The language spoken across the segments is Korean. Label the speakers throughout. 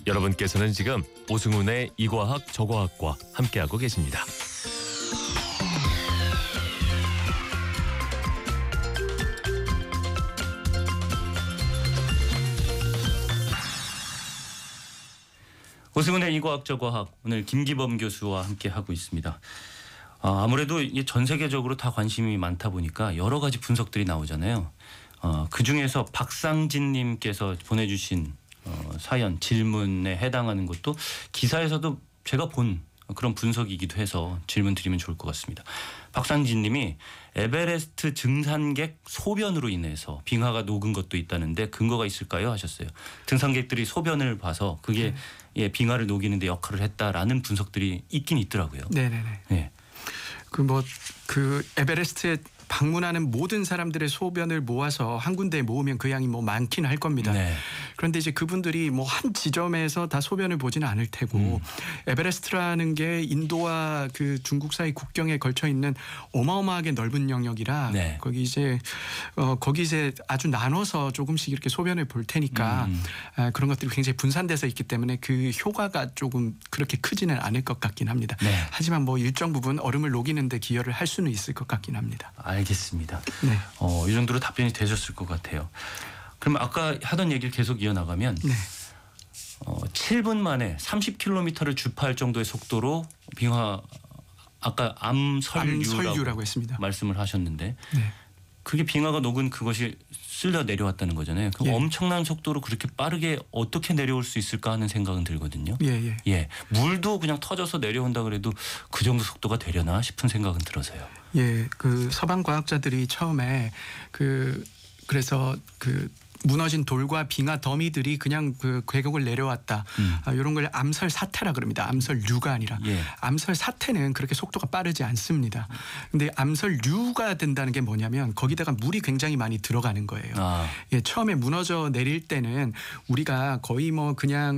Speaker 1: 여러분께서는 지금 오승훈의 이과학 저과학과 함께하고 계십니다.
Speaker 2: 오승훈의 이과학 저과학, 오늘 김기범 교수와 함께하고 있습니다. 아무래도 전 세계적으로 다 관심이 많다 보니까 여러 가지 분석들이 나오잖아요. 그중에서 박상진님께서 보내주신 사연, 질문에 해당하는 것도 기사에서도 제가 본 그런 분석이기도 해서 질문 드리면 좋을 것 같습니다. 박상진님이 에베레스트 등산객 소변으로 인해서 빙하가 녹은 것도 있다는데 근거가 있을까요? 하셨어요. 등산객들이 소변을 봐서 그게 빙하를 녹이는 데 역할을 했다라는 분석들이 있긴 있더라고요.
Speaker 3: 네네네.
Speaker 2: 네.
Speaker 3: 그 에베레스트에 방문하는 모든 사람들의 소변을 모아서 한 군데에 모으면 그 양이 많긴 할 겁니다.
Speaker 2: 네.
Speaker 3: 그런데 이제 그분들이 한 지점에서 다 소변을 보지는 않을 테고 에베레스트라는 게 인도와 그 중국 사이 국경에 걸쳐 있는 어마어마하게 넓은 영역이라
Speaker 2: 네.
Speaker 3: 거기 이제 아주 나눠서 조금씩 이렇게 소변을 볼 테니까 그런 것들이 굉장히 분산돼서 있기 때문에 그 효과가 조금 그렇게 크지는 않을 것 같긴 합니다.
Speaker 2: 네.
Speaker 3: 하지만 일정 부분 얼음을 녹이는데 기여를 할 수는 있을 것 같긴 합니다.
Speaker 2: 알겠습니다.
Speaker 3: 네.
Speaker 2: 이 정도로 답변이 되셨을 것 같아요. 그럼 아까 하던 얘기를 계속 이어나가면
Speaker 3: 네.
Speaker 2: 7분 만에 30km를 주파할 정도의 속도로 빙하, 아까 암설류라고
Speaker 3: 했습니다.
Speaker 2: 말씀을 하셨는데
Speaker 3: 네.
Speaker 2: 그게 빙하가 녹은 그것이 쓸려 내려왔다는 거잖아요. 그럼
Speaker 3: 예.
Speaker 2: 엄청난 속도로 그렇게 빠르게 어떻게 내려올 수 있을까 하는 생각은 들거든요.
Speaker 3: 예.
Speaker 2: 물도 그냥 터져서 내려온다 그래도 그 정도 속도가 되려나 싶은 생각은 들어서요.
Speaker 3: 예, 그 서방 과학자들이 처음에 그래서 무너진 돌과 빙하 더미들이 그냥 그 계곡을 내려왔다. 이런 걸 암설 사태라 그럽니다. 암설류가 아니라.
Speaker 2: 예.
Speaker 3: 암설 사태는 그렇게 속도가 빠르지 않습니다. 근데 암설류가 된다는 게 뭐냐면 거기다가 물이 굉장히 많이 들어가는 거예요. 예, 처음에 무너져 내릴 때는 우리가 거의 그냥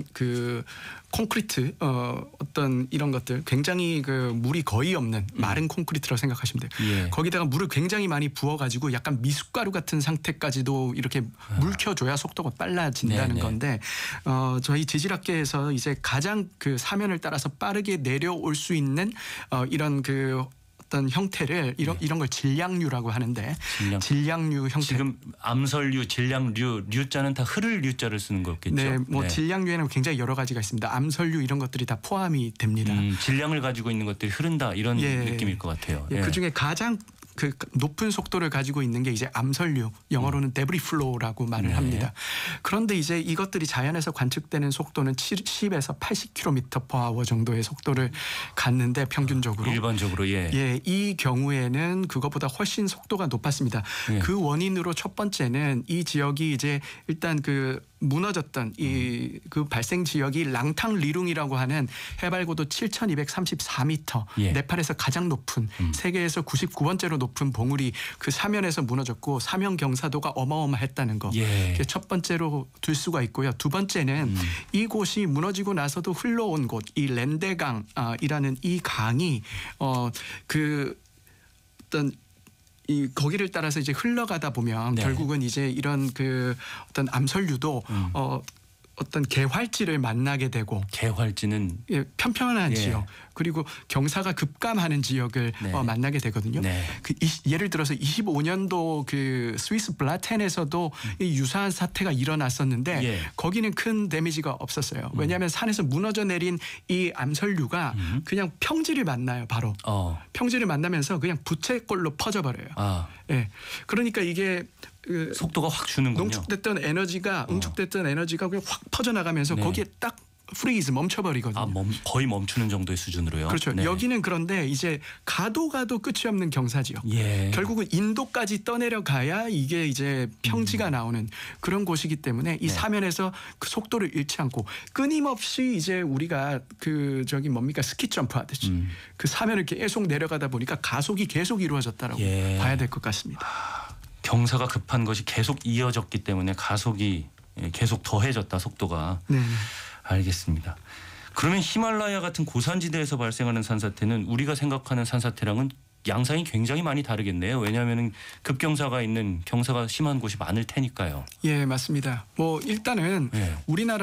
Speaker 3: 콘크리트 어떤 이런 것들 굉장히 물이 거의 없는 마른 콘크리트라고 생각하시면 돼요.
Speaker 2: 예.
Speaker 3: 거기다가 물을 굉장히 많이 부어가지고 약간 미숫가루 같은 상태까지도 이렇게 물켜줘야 속도가 빨라진다는
Speaker 2: 네네.
Speaker 3: 건데 저희 지질학계에서 이제 가장 사면을 따라서 빠르게 내려올 수 있는 이런 어떤 형태를 이런 걸 질량류라고 하는데 질량류 형태.
Speaker 2: 지금 암설류, 질량류, 류자는 다 흐를 류자를 쓰는 거겠죠.
Speaker 3: 네, 질량류에는 굉장히 여러 가지가 있습니다. 암설류 이런 것들이 다 포함이 됩니다.
Speaker 2: 질량을 가지고 있는 것들이 흐른다 이런 느낌일 것 같아요.
Speaker 3: 예, 그중에 가장 높은 속도를 가지고 있는 게 이제 암설류, 영어로는 데브리 플로우라고 말을 합니다. 그런데 이제 이것들이 자연에서 관측되는 속도는 70에서 80km/h 정도의 속도를 갖는데 평균적으로
Speaker 2: 일반적으로
Speaker 3: 이 경우에는 그것보다 훨씬 속도가 높았습니다. 그 원인으로 첫 번째는 이 지역이 이제 일단 무너졌던 그 발생 지역이 랑탕리룽이라고 하는 해발고도 7,234m, 네팔에서 가장 높은 세계에서 99번째로 높은 봉우리 그 사면에서 무너졌고 사면 경사도가 어마어마했다는 거. 첫 번째로 둘 수가 있고요. 두 번째는 이곳이 무너지고 나서도 흘러온 곳, 이 렌데강이라는 이 강이 거기를 따라서 이제 흘러가다 보면 결국은 이제 이런 어떤 암설류도 어떤 개활지를 만나게 되고
Speaker 2: 개활지는
Speaker 3: 편편한 지역 그리고 경사가 급감하는 지역을 만나게 되거든요. 예를 들어서 25년도 스위스 블라텐에서도 이 유사한 사태가 일어났었는데 거기는 큰 데미지가 없었어요. 왜냐하면 산에서 무너져 내린 이 암설류가 그냥 평지를 만나요. 바로 평지를 만나면서 그냥 부채꼴로 퍼져버려요. 그러니까 이게
Speaker 2: 속도가 확 주는군요.
Speaker 3: 응축됐던 에너지가 그냥 확 퍼져나가면서 거기에 딱 프리즈 멈춰버리거든요.
Speaker 2: 거의 멈추는 정도의 수준으로요.
Speaker 3: 그렇죠. 여기는 그런데 이제 가도 끝이 없는 경사지역. 결국은 인도까지 떠내려가야 이게 이제 평지가 나오는 그런 곳이기 때문에 이 사면에서 그 속도를 잃지 않고 끊임없이 이제 우리가 스키 점프 하듯이 그 사면을 계속 내려가다 보니까 가속이 계속 이루어졌다라고 봐야 될 것 같습니다.
Speaker 2: 경사가 급한 것이 계속 이어졌기 때문에 가속이 계속 더해졌다 속도가. 알겠습니다. 그러면 히말라야 같은 고산지대에서 발생하는 산사태는 우리가 생각하는 산사태랑은 양상이 굉장히 많이 다르겠네요. 왜냐하면 급경사가 있는 경사가 심한 곳이 많을 테니까요.
Speaker 3: 예, 맞습니다. 일단은 우리나라